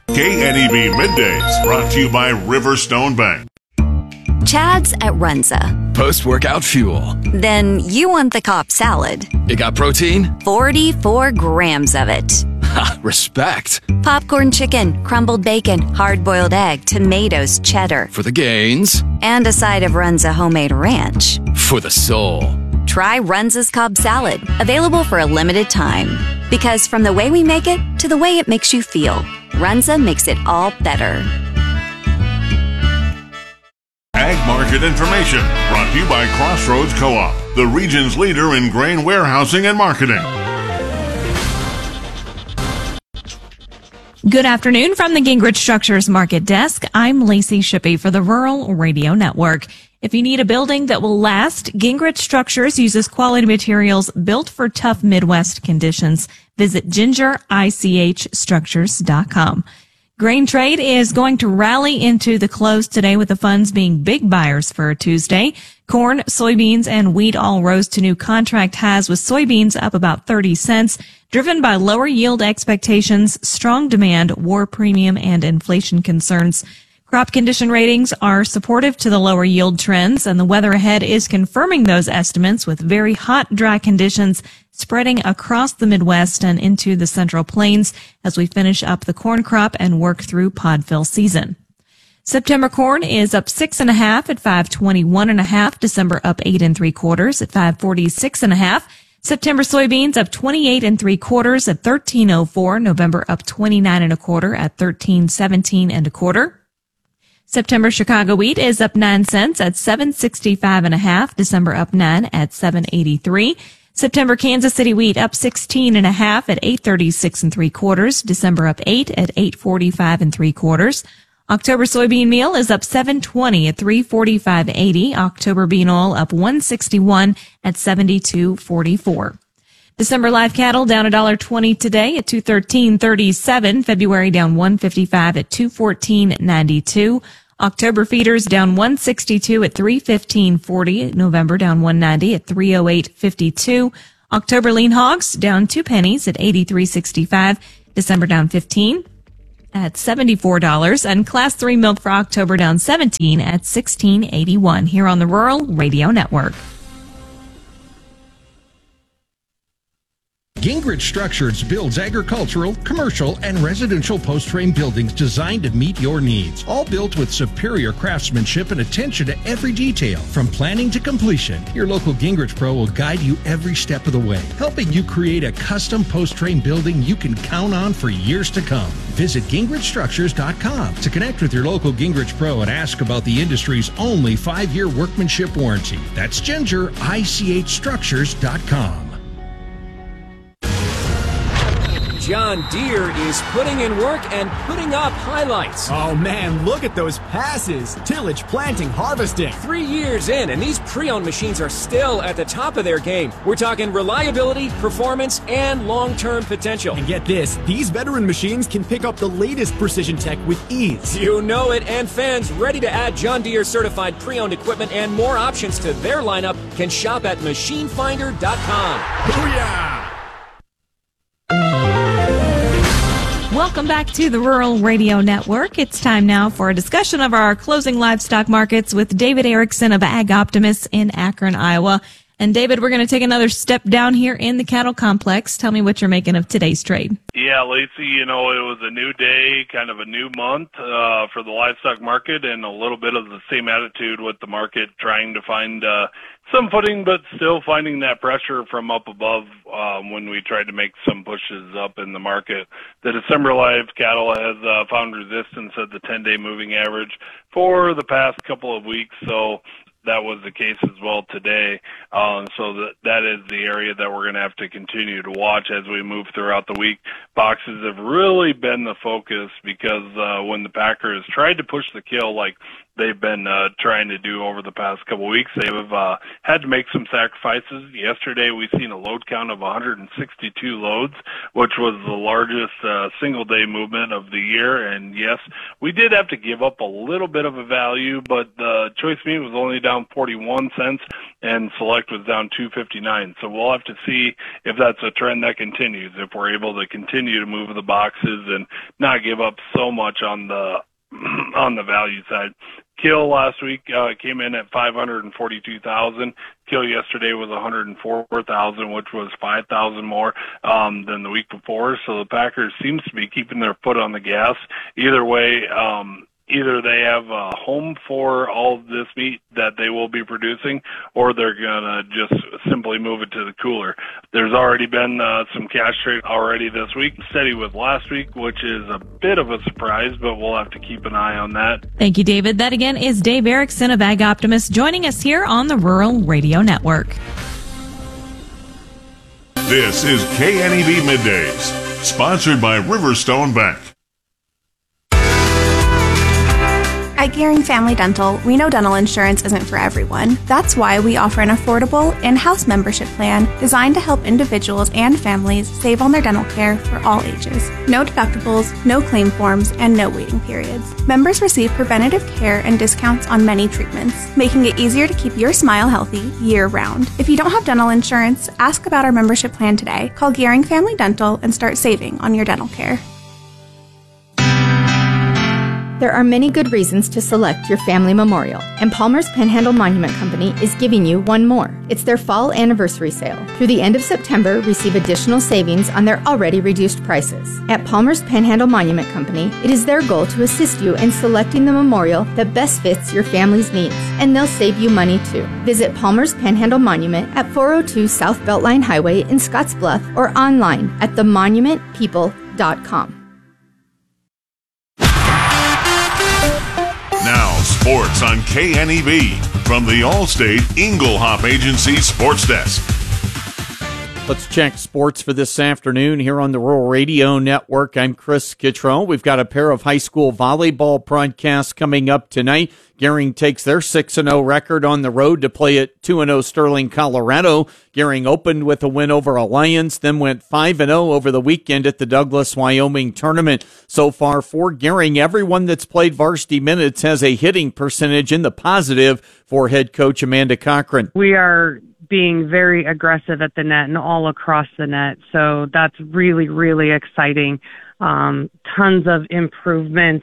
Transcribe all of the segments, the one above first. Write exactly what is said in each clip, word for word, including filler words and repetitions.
K N E B Middays, brought to you by Riverstone Bank. Chad's at Runza. Post-workout fuel. Then you want the Cobb salad. It got protein? forty-four grams of it. Ha, respect. Popcorn chicken, crumbled bacon, hard-boiled egg, tomatoes, cheddar. For the gains. And a side of Runza homemade ranch. For the soul. Try Runza's Cobb salad, available for a limited time. Because from the way we make it to the way it makes you feel, Runza makes it all better. Ag Market Information, brought to you by Crossroads Co-op, the region's leader in grain warehousing and marketing. Good afternoon from the Gingrich Structures Market Desk. I'm Lacey Shippey for the Rural Radio Network. If you need a building that will last, Gingrich Structures uses quality materials built for tough Midwest conditions. Visit ginger I C H structures dot com. Grain trade is going to rally into the close today with the funds being big buyers for Tuesday. Corn, soybeans, and wheat all rose to new contract highs, with soybeans up about thirty cents, driven by lower yield expectations, strong demand, war premium, and inflation concerns. Crop condition ratings are supportive to the lower yield trends, and the weather ahead is confirming those estimates, with very hot, dry conditions spreading across the Midwest and into the Central Plains as we finish up the corn crop and work through pod fill season. September corn is up six and a half at five twenty-one and a half. December up eight and three quarters at five forty-six and a half. September soybeans up twenty-eight and three quarters at thirteen oh four. November up twenty-nine and a quarter at thirteen seventeen and a quarter. September Chicago wheat is up nine cents at seven sixty-five and a half. December up nine at seven eighty-three. September Kansas City wheat up sixteen and a half at eight thirty-six and three quarters. December up eight at eight forty-five and three quarters. October soybean meal is up seven twenty at three forty-five eighty. October bean oil up one sixty-one at seventy-two forty-four. December live cattle down one dollar twenty today at two thirteen thirty-seven. February down one fifty-five at two fourteen ninety-two. October feeders down one sixty-two at three fifteen forty. November down one ninety at three oh eight fifty-two. October lean hogs down two pennies at eighty-three sixty-five. December down fifteen at seventy-four dollars. And class three milk for October down seventeen at sixteen eighty-one. Here on the Rural Radio Network. Gingrich Structures builds agricultural, commercial, and residential post-frame buildings designed to meet your needs. All built with superior craftsmanship and attention to every detail. From planning to completion, your local Gingrich Pro will guide you every step of the way, helping you create a custom post-frame building you can count on for years to come. Visit gingrich structures dot com to connect with your local Gingrich Pro and ask about the industry's only five-year workmanship warranty. That's ginger I C H structures dot com. John Deere is putting in work and putting up highlights. Oh man, look at those passes. Tillage, planting, harvesting. Three years in, and these pre-owned machines are still at the top of their game. We're talking reliability, performance, and long-term potential. And get this, these veteran machines can pick up the latest precision tech with ease. You know it, and fans ready to add John Deere certified pre-owned equipment and more options to their lineup can shop at machine finder dot com. Booyah! Welcome back to the Rural Radio Network. It's time now for a discussion of our closing livestock markets with David Erickson of Ag Optimist in Akron, Iowa. And David, we're going to take another step down here in the cattle complex. Tell me what you're making of today's trade. Yeah, Lacey, you know, it was a new day, kind of a new month uh, for the livestock market, and a little bit of the same attitude with the market trying to find uh, some footing, but still finding that pressure from up above um, when we tried to make some pushes up in the market. The December live cattle has uh, found resistance at the ten-day moving average for the past couple of weeks, so that was the case as well today. Um, so that that is the area that we're going to have to continue to watch as we move throughout the week. Boxes have really been the focus because uh, when the packers tried to push the kill like they've been uh, trying to do over the past couple of weeks. They've uh, had to make some sacrifices. Yesterday, we seen a load count of one hundred sixty-two loads, which was the largest uh, single-day movement of the year. And yes, we did have to give up a little bit of a value, but the choice meat was only down forty-one cents, and select was down two fifty-nine. So we'll have to see if that's a trend that continues, if we're able to continue to move the boxes and not give up so much on the on the value side. Kill last week uh, came in at five hundred forty-two thousand. Kill yesterday was one hundred four thousand, which was five thousand more um, than the week before. So the Packers seems to be keeping their foot on the gas. Either way, um, either they have a home for all of this meat that they will be producing, or they're going to just simply move it to the cooler. There's already been uh, some cash trade already this week, steady with last week, which is a bit of a surprise, but we'll have to keep an eye on that. Thank you, David. That again is Dave Erickson of Ag Optimist joining us here on the Rural Radio Network. This is K N E B Middays, sponsored by Riverstone Bank. At Gearing Family Dental, we know dental insurance isn't for everyone. That's why we offer an affordable in-house membership plan designed to help individuals and families save on their dental care for all ages. No deductibles, no claim forms, and no waiting periods. Members receive preventative care and discounts on many treatments, making it easier to keep your smile healthy year-round. If you don't have dental insurance, ask about our membership plan today. Call Gearing Family Dental and start saving on your dental care. There are many good reasons to select your family memorial, and Palmer's Panhandle Monument Company is giving you one more. It's their fall anniversary sale. Through the end of September, receive additional savings on their already reduced prices. At Palmer's Panhandle Monument Company, it is their goal to assist you in selecting the memorial that best fits your family's needs, and they'll save you money too. Visit Palmer's Panhandle Monument at four oh two South Beltline Highway in Scottsbluff or online at the monument people dot com. Now, sports on K N E B from the Allstate Inglehop Agency Sports Desk. Let's check sports for this afternoon here on the Rural Radio Network. I'm Chris Kittrell. We've got a pair of high school volleyball broadcasts coming up tonight. Gering takes their six and oh record on the road to play at two and oh Sterling, Colorado. Gering opened with a win over Alliance, then went five and oh over the weekend at the Douglas, Wyoming tournament. So far for Gering, everyone that's played varsity minutes has a hitting percentage in the positive for head coach Amanda Cochran. We are being very aggressive at the net and all across the net. So that's really, really exciting. Um, tons of improvement,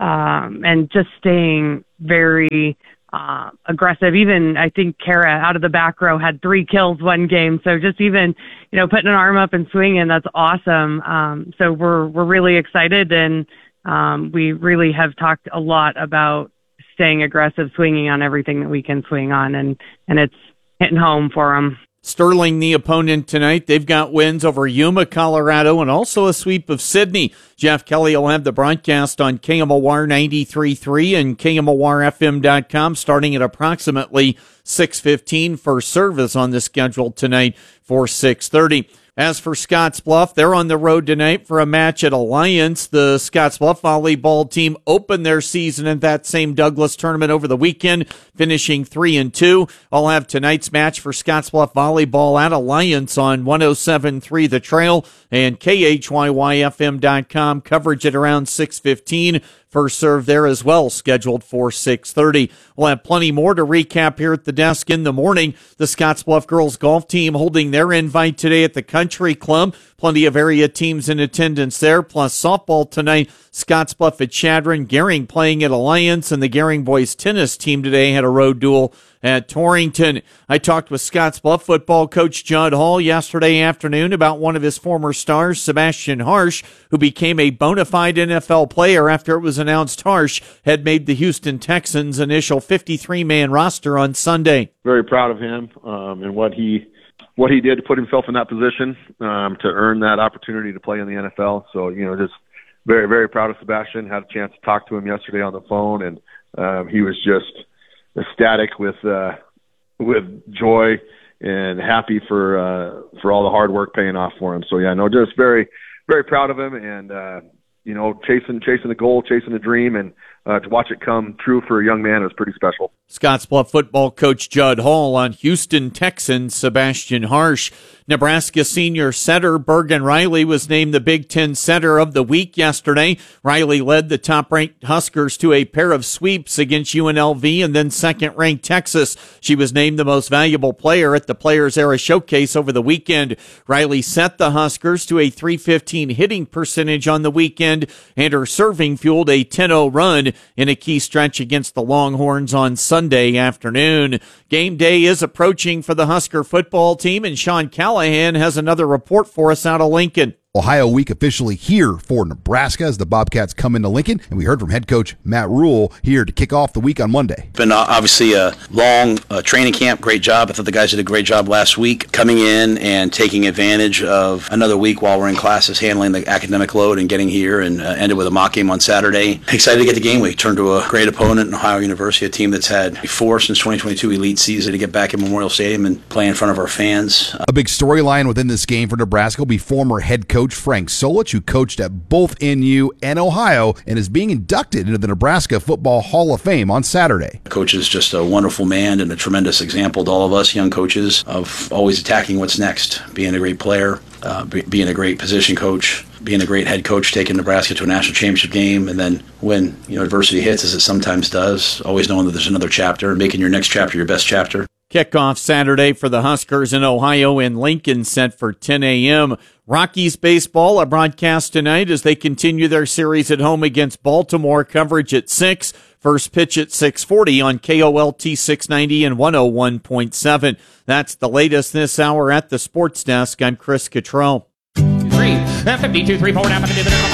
um, and just staying very uh, aggressive. Even I think Kara out of the back row had three kills one game. So just even, you know, putting an arm up and swinging, that's awesome. Um, so we're, we're really excited, and um, we really have talked a lot about staying aggressive, swinging on everything that we can swing on. And, and it's hitting home for them. Sterling, the opponent tonight. They've got wins over Yuma, Colorado, and also a sweep of Sydney. Jeff Kelly will have the broadcast on K M O R ninety-three point three and K M O R F M dot com starting at approximately six fifteen. First service on the schedule tonight for six thirty. As for Scottsbluff, they're on the road tonight for a match at Alliance. The Scottsbluff volleyball team opened their season at that same Douglas tournament over the weekend, finishing three and two. I'll have tonight's match for Scottsbluff volleyball at Alliance on one oh seven point three The Trail and K H Y Y F M dot com. Coverage at around six fifteen. First serve there as well, scheduled for six thirty. We'll have plenty more to recap here at the desk in the morning. The Scottsbluff girls golf team holding their invite today at the Country Club. Plenty of area teams in attendance there, plus softball tonight. Scottsbluff at Chadron, Gering playing at Alliance, and the Gering boys tennis team today had a road duel at Torrington. I talked with Scottsbluff football coach Judd Hall yesterday afternoon about one of his former stars, Sebastian Harsh, who became a bona fide N F L player after it was announced Harsh had made the Houston Texans' initial fifty-three man roster on Sunday. Very proud of him um, and what he what he did to put himself in that position um, to earn that opportunity to play in the N F L. So, you know, just very, very proud of Sebastian. Had a chance to talk to him yesterday on the phone, and um, he was just ecstatic with uh, with joy and happy for uh, for all the hard work paying off for him. So yeah, no, just very very proud of him, and uh, you know, chasing chasing the goal, chasing the dream, and uh, to watch it come true for a young man is pretty special. Scottsbluff football coach Judd Hall on Houston Texans Sebastian Harsh. Nebraska senior center Bergen Riley was named the Big Ten Center of the Week yesterday. Riley led the top-ranked Huskers to a pair of sweeps against U N L V and then second-ranked Texas. She was named the most valuable player at the Players Era Showcase over the weekend. Riley set the Huskers to a three fifteen hitting percentage on the weekend, and her serving fueled a ten oh run in a key stretch against the Longhorns on Sunday afternoon. Game day is approaching for the Husker football team, and Sean Callahan has another report for us out of Lincoln. Ohio Week officially here for Nebraska as the Bobcats come into Lincoln, and we heard from head coach Matt Rule here to kick off the week on Monday. Been uh, obviously a long uh, training camp. Great job. I thought the guys did a great job last week coming in and taking advantage of another week while we're in classes, handling the academic load and getting here, and uh, ended with a mock game on Saturday. Excited to get the game week. Turned to a great opponent in Ohio University, a team that's had four since twenty twenty-two elite season, to get back in Memorial Stadium and play in front of our fans. A big storyline within this game for Nebraska will be former head coach Frank Solich, who coached at both N U and Ohio and is being inducted into the Nebraska Football Hall of Fame on Saturday. Coach is just a wonderful man and a tremendous example to all of us young coaches of always attacking what's next, being a great player, uh, be, being a great position coach, being a great head coach, taking Nebraska to a national championship game, and then when you know adversity hits, as it sometimes does, always knowing that there's another chapter and making your next chapter your best chapter. Kickoff Saturday for the Huskers in Ohio and Lincoln set for ten a.m. Rockies baseball, a broadcast tonight as they continue their series at home against Baltimore. Coverage at six. First pitch at six forty on K O L T six ninety and one oh one point seven. That's the latest this hour at the Sports Desk. I'm Chris Cottrell. Three, fifty-two, three, four, now,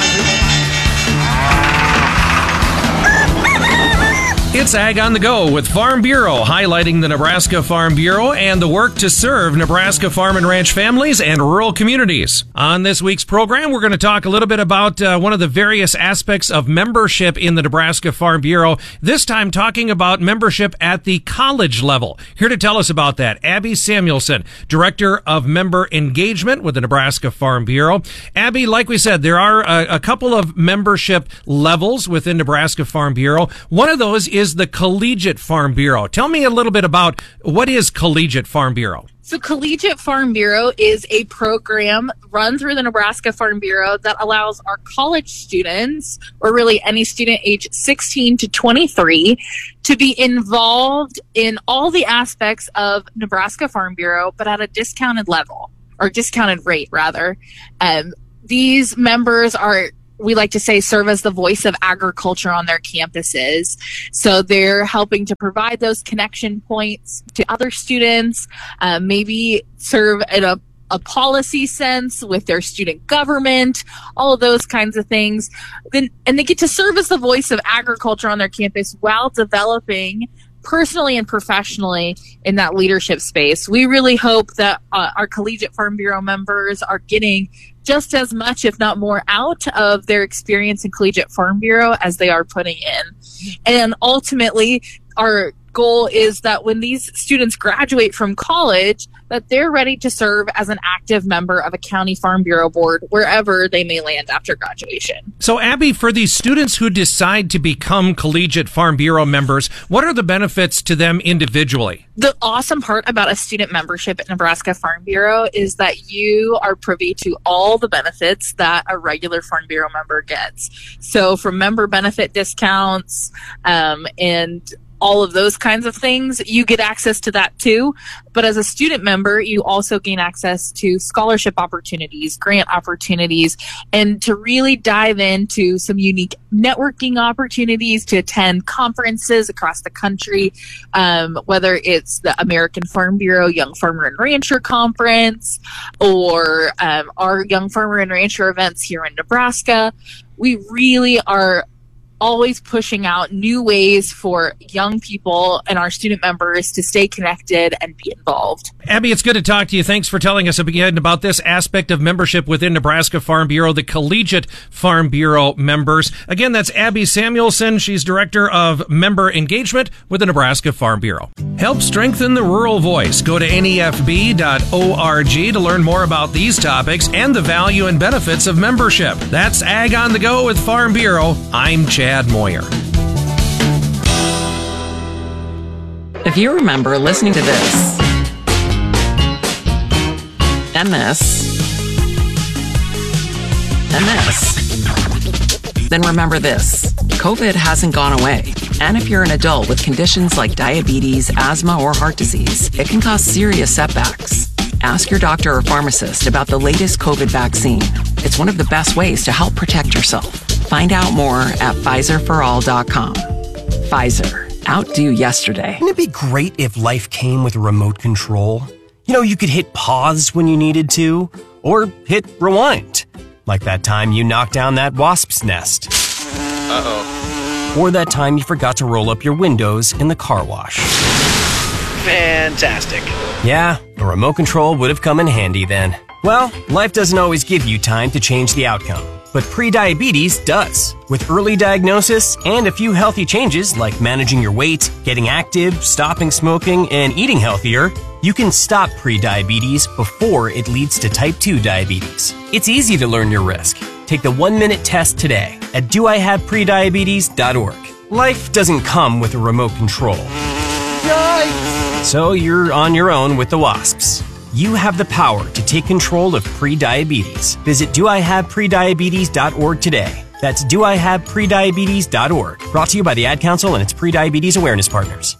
It's Ag on the Go with Farm Bureau, highlighting the Nebraska Farm Bureau and the work to serve Nebraska farm and ranch families and rural communities. On this week's program, we're going to talk a little bit about uh, one of the various aspects of membership in the Nebraska Farm Bureau, this time talking about membership at the college level. Here to tell us about that, Abby Samuelson, Director of Member Engagement with the Nebraska Farm Bureau. Abby, like we said, there are a, a couple of membership levels within Nebraska Farm Bureau. One of those is the Collegiate Farm Bureau. Tell me a little bit about what is Collegiate Farm Bureau. So Collegiate Farm Bureau is a program run through the Nebraska Farm Bureau that allows our college students, or really any student age sixteen to twenty-three, to be involved in all the aspects of Nebraska Farm Bureau, but at a discounted level, or discounted rate, rather. Um, these members are, we like to say, serve as the voice of agriculture on their campuses. So they're helping to provide those connection points to other students, uh, maybe serve in a, a policy sense with their student government, all of those kinds of things. Then, and they get to serve as the voice of agriculture on their campus while developing personally and professionally in that leadership space. We really hope that uh, our Collegiate Farm Bureau members are getting just as much, if not more, out of their experience in Collegiate Farm Bureau as they are putting in. And ultimately, our goal is that when these students graduate from college, that they're ready to serve as an active member of a county farm bureau board wherever they may land after graduation. So, Abby, for these students who decide to become Collegiate Farm Bureau members, what are the benefits to them individually? The awesome part about a student membership at Nebraska Farm Bureau is that you are privy to all the benefits that a regular Farm Bureau member gets. So from member benefit discounts um, and all of those kinds of things, you get access to that too. But as a student member, you also gain access to scholarship opportunities, grant opportunities, and to really dive into some unique networking opportunities to attend conferences across the country, um, whether it's the American Farm Bureau Young Farmer and Rancher Conference or um, our Young Farmer and Rancher events here in Nebraska. We really are always pushing out new ways for young people and our student members to stay connected and be involved. Abby, it's good to talk to you. Thanks for telling us again about this aspect of membership within Nebraska Farm Bureau, the Collegiate Farm Bureau members. Again, that's Abby Samuelson. She's Director of Member Engagement with the Nebraska Farm Bureau. Help strengthen the rural voice. Go to N E F B dot org to learn more about these topics and the value and benefits of membership. That's Ag on the Go with Farm Bureau. I'm Chad Moyer. If you remember listening to this, and this, and this, then remember this. COVID hasn't gone away. And if you're an adult with conditions like diabetes, asthma, or heart disease, it can cause serious setbacks. Ask your doctor or pharmacist about the latest COVID vaccine. It's one of the best ways to help protect yourself. Find out more at Pfizer for all dot com. Pfizer. Outdo yesterday. Wouldn't it be great if life came with a remote control? You know, you could hit pause when you needed to, or hit rewind. Like that time you knocked down that wasp's nest. Uh-oh. Or that time you forgot to roll up your windows in the car wash. Fantastic. Yeah, a remote control would have come in handy then. Well, life doesn't always give you time to change the outcome, but prediabetes does. With early diagnosis and a few healthy changes like managing your weight, getting active, stopping smoking, and eating healthier, you can stop prediabetes before it leads to type two diabetes. It's easy to learn your risk. Take the one-minute test today at do I have prediabetes dot org. Life doesn't come with a remote control. Yikes! So you're on your own with the wasps. You have the power to take control of prediabetes. Visit do I have prediabetes dot org today. That's do I have prediabetes dot org. Brought to you by the Ad Council and its Prediabetes Awareness Partners.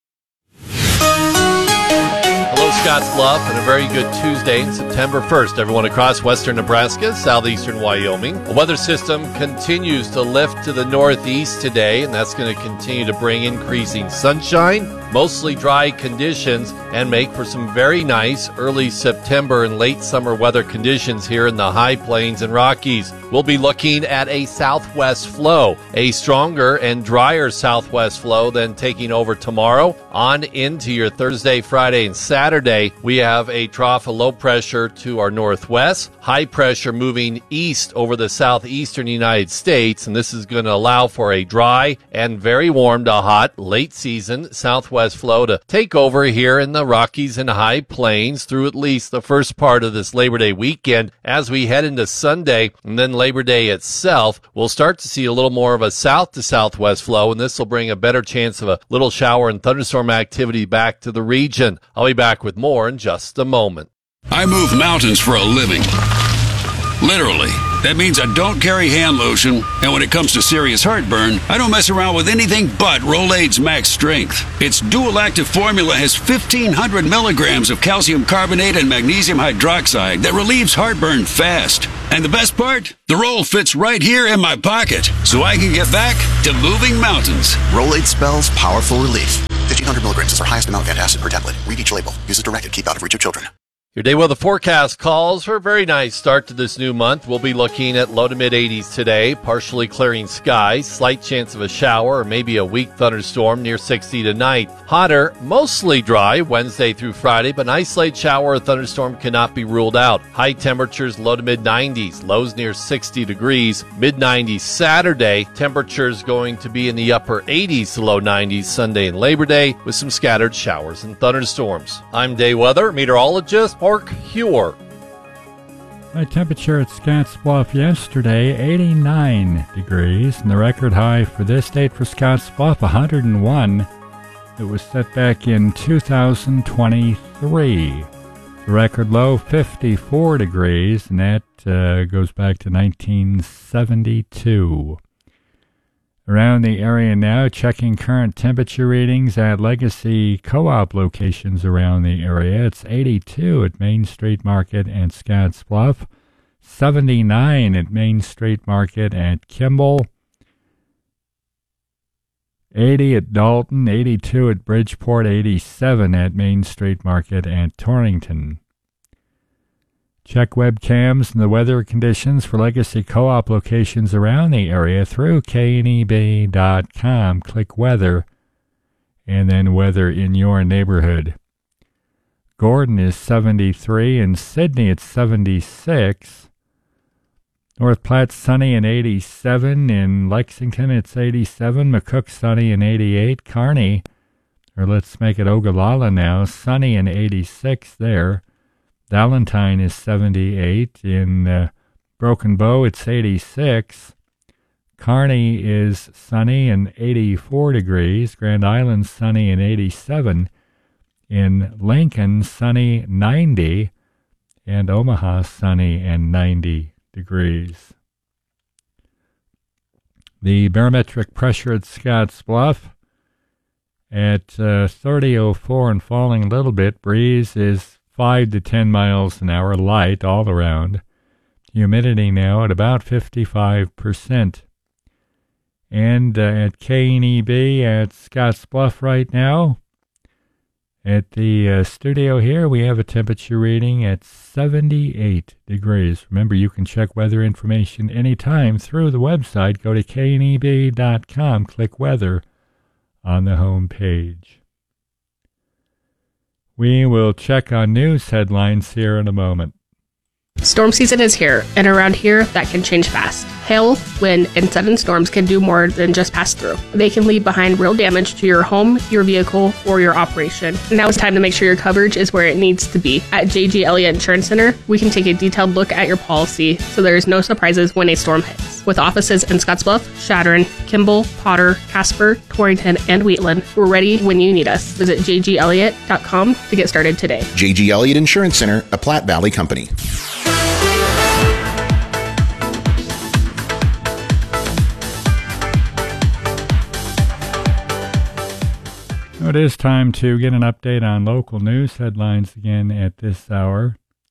Hello, Scottsbluff, and a very good Tuesday, September first. Everyone across western Nebraska, southeastern Wyoming. A weather system continues to lift to the northeast today, and that's going to continue to bring increasing sunshine, mostly dry conditions, and make for some very nice early September and late summer weather conditions here in the high plains and Rockies. We'll be looking at a southwest flow, a stronger and drier southwest flow than taking over tomorrow on into your Thursday, Friday, and Saturday. We have a trough of low pressure to our northwest, high pressure moving east over the southeastern United States, and this is going to allow for a dry and very warm to hot late season southwest flow to take over here in the Rockies and high plains through at least the first part of this Labor Day weekend. As we head into Sunday and then Labor Day itself, we'll start to see a little more of a south to southwest flow, and this will bring a better chance of a little shower and thunderstorm activity back to the region. I'll be back with more in just a moment. I move mountains for a living. Literally. That means I don't carry hand lotion, and when it comes to serious heartburn, I don't mess around with anything but Rolaids Max Strength. Its dual-active formula has fifteen hundred milligrams of calcium carbonate and magnesium hydroxide that relieves heartburn fast. And the best part? The roll fits right here in my pocket, so I can get back to moving mountains. Rolaids spells powerful relief. fifteen hundred milligrams is our highest amount of antacid per tablet. Read each label. Use as directed. Keep out of reach of children. Your day weather forecast calls for a very nice start to this new month. We'll be looking at low to mid eighties today, partially clearing skies, slight chance of a shower or maybe a weak thunderstorm near sixty tonight. Hotter, mostly dry Wednesday through Friday, but an isolated shower or thunderstorm cannot be ruled out. High temperatures low to mid nineties, lows near sixty degrees, mid nineties Saturday. Temperatures going to be in the upper eighties to low nineties Sunday and Labor Day with some scattered showers and thunderstorms. I'm day weather meteorologist Mark Hewer. High temperature at Scottsbluff yesterday, eighty-nine degrees, and the record high for this date for Scottsbluff, one hundred one. It was set back in two thousand twenty-three. The record low, fifty-four degrees, and that uh, goes back to nineteen seventy-two. Around the area now, checking current temperature readings at Legacy Co-op locations around the area. It's eighty-two at Main Street Market and Scottsbluff, seventy-nine at Main Street Market and Kimball, eighty at Dalton, eighty-two at Bridgeport, eighty-seven at Main Street Market and Torrington. Check webcams and the weather conditions for Legacy Co-op locations around the area through K N E B dot com. Click weather and then weather in your neighborhood. Gordon is seventy-three, in Sydney it's seventy-six. North Platte sunny and eighty-seven. In Lexington it's eighty-seven. McCook sunny and eighty-eight. Kearney, or let's make it Ogallala now, sunny and eighty-six there. Valentine is seventy-eight. In uh, Broken Bow, it's eighty-six. Kearney is sunny and eighty-four degrees. Grand Island, sunny and eighty-seven. In Lincoln, sunny, ninety. And Omaha, sunny and ninety degrees. The barometric pressure at Scotts Bluff at uh, thirty oh four and falling a little bit. Breeze is five to ten miles an hour, light all around. Humidity now at about fifty-five percent. And uh, at K N E B at Scotts Bluff right now, at the uh, studio here, we have a temperature reading at seventy-eight degrees. Remember, you can check weather information anytime through the website. Go to K N E B dot com, click weather on the home page. We will check on news headlines here in a moment. Storm season is here, and around here, that can change fast. Hail, wind, and sudden storms can do more than just pass through. They can leave behind real damage to your home, your vehicle, or your operation. Now it's time to make sure your coverage is where it needs to be. At J G Elliott Insurance Center, we can take a detailed look at your policy so there is no surprises when a storm hits. With offices in Scottsbluff, Chadron, Kimball, Potter, Casper, Torrington, and Wheatland, we're ready when you need us. Visit J G Elliott dot com to get started today. J G Elliott Insurance Center, a Platte Valley company. It is time to get an update on local news headlines again at this hour.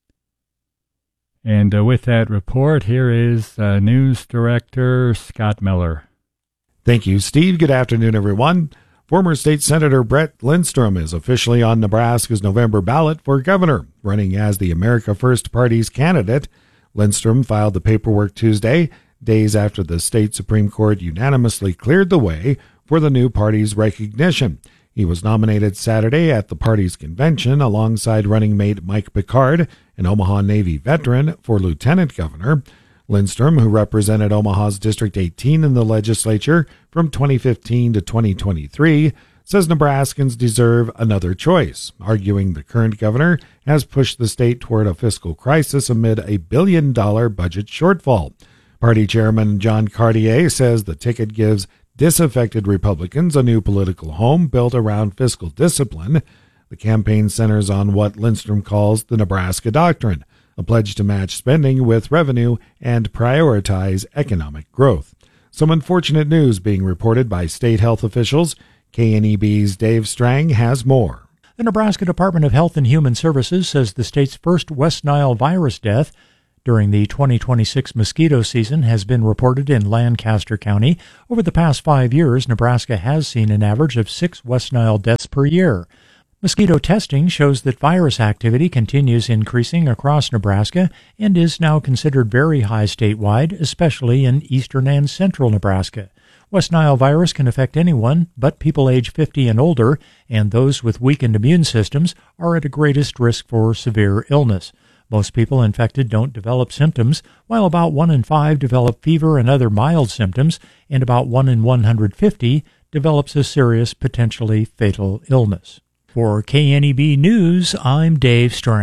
And uh, with that report, here is uh, News Director Scott Miller. Thank you, Steve. Good afternoon, everyone. Former State Senator Brett Lindstrom is officially on Nebraska's November ballot for governor, running as the America First Party's candidate. Lindstrom filed the paperwork Tuesday, days after the state Supreme Court unanimously cleared the way for the new party's recognition. He was nominated Saturday at the party's convention alongside running mate Mike Picard, an Omaha Navy veteran, for lieutenant governor. Lindstrom, who represented Omaha's District eighteen in the legislature from twenty fifteen to twenty twenty-three, says Nebraskans deserve another choice, arguing the current governor has pushed the state toward a fiscal crisis amid a billion-dollar budget shortfall. Party chairman John Cartier says the ticket gives disaffected Republicans a new political home built around fiscal discipline. The campaign centers on what Lindstrom calls the Nebraska Doctrine, a pledge to match spending with revenue and prioritize economic growth. Some unfortunate news being reported by state health officials. K N E B's Dave Strang has more. The Nebraska Department of Health and Human Services says the state's first West Nile virus death during the twenty twenty-six mosquito season has been reported in Lancaster County. Over the past five years, Nebraska has seen an average of six West Nile deaths per year. Mosquito testing shows that virus activity continues increasing across Nebraska and is now considered very high statewide, especially in eastern and central Nebraska. West Nile virus can affect anyone but people age fifty and older, and those with weakened immune systems are at a greatest risk for severe illness. Most people infected don't develop symptoms, while about one in five develop fever and other mild symptoms, and about one in one hundred fifty develops a serious, potentially fatal illness. For K N E B News, I'm Dave Strang.